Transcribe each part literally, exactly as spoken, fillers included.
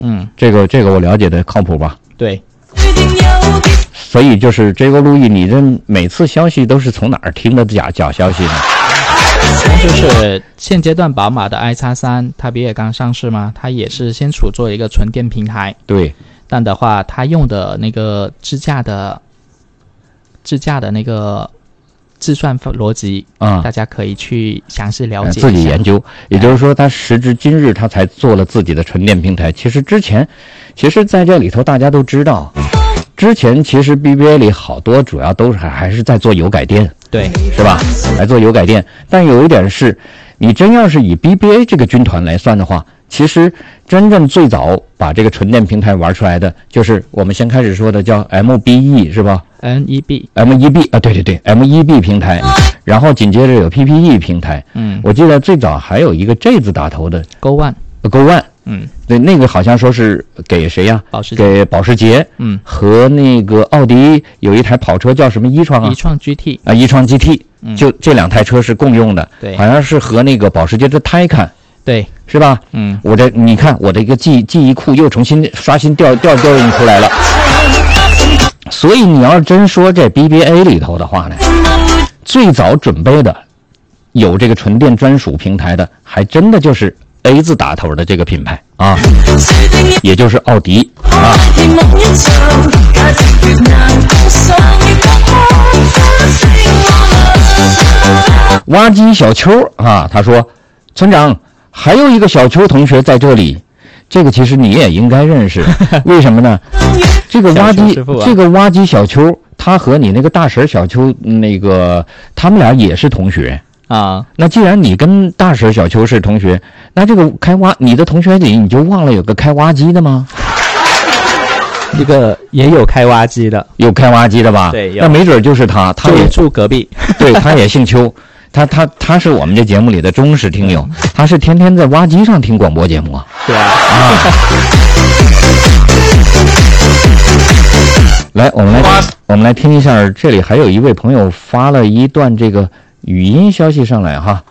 嗯， 这个这个我了解的靠谱吧？ 对。 所以就是这个路易，你这每次消息都是从哪儿听的假假消息呢？ 就是现阶段宝马的 i 叉三，它不也刚上市吗？它也是先处做一个纯电平台。 对。 但的话，它用的那个支架的支架的那个计算逻辑啊、嗯，大家可以去详细了解一下、 嗯、自己研究。也就是说，它时至今日，它才做了自己的纯电平台。其实之前，其实在这里头大家都知道。之前其实 B B A 里好多主要都是还是在做油改电， 对， 是吧？来做油改电，但有一点是，你真要是以 B B A 这个军团来算的话，其实真正最早把这个纯电平台玩出来的，就是我们先开始说的叫 M B E 是吧 ？M E B，M E B 啊，对对对 ，M E B 平台，然后紧接着有 P P E 平台， 嗯， 我记得最早还有一个 J 字打头的 Go One，Go One。 嗯， 对，那个好像说是给谁呀？ 保时捷， 给保时捷。 嗯， 和那个奥迪有一台跑车叫什么一创啊？ 一创 G T 啊，一创 G T，、嗯、就这两台车是共用的。 对， 好像是和那个保时捷的 Taycan。 对， 是吧？ 嗯， 我这你看我的一个记记忆库又重新刷新调调调用出来了。所以你要真说这 B B A 里头的话呢，最早准备的有这个纯电专属平台的，还真的就是。A 字打头的这个品牌啊，也就是奥迪啊。挖机小邱啊，他说：“村长，还有一个小邱同学在这里，这个其实你也应该认识，为什么呢？这个挖机，啊、这个挖机小邱，他和你那个大婶小邱，那个他们俩也是同学。” 啊， 那既然你跟大婶小邱是同学，那这个开挖你的同学里你就忘了有个开挖机的吗？ 这个也有开挖机的， 有开挖机的吧？ 对， 那没准就是他，他也住隔壁， 对，他也姓邱，他他他是我们这节目里的忠实听友，他是天天在挖机上听广播节目啊。 对啊。 啊来，我们来我们来听一下，这里还有一位朋友发了一段这个。语音消息上来哈，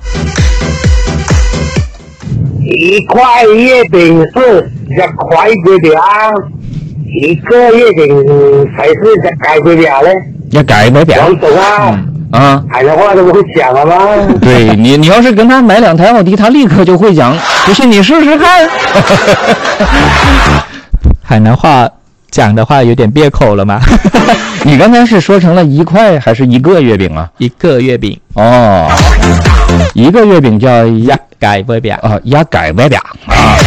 一块月饼是一块月饼，一个月饼才是一改月饼嘞。 要改月饼。 王总啊， 嗯、啊， 海南话都不会讲了吗？ 对你，你要是跟他买两台奥迪，他立刻就会讲。不信你试试看。 海南话讲的话有点别口了吗？ 你刚才是说成了一块还是一个月饼啊？ 一个月饼哦，一个月饼叫一改月饼啊，一改月饼啊。